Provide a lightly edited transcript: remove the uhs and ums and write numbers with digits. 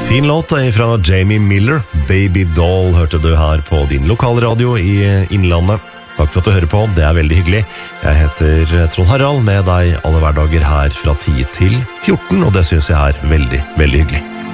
Fin låt fra Jamie Miller. Baby Doll hørte du her på din lokalradio i Innlandet. Takk for at du hører på, det veldig hyggelig. Jeg heter Trond Harald med deg alle hverdager her fra 10 til 14, og det synes jeg veldig, veldig hyggelig.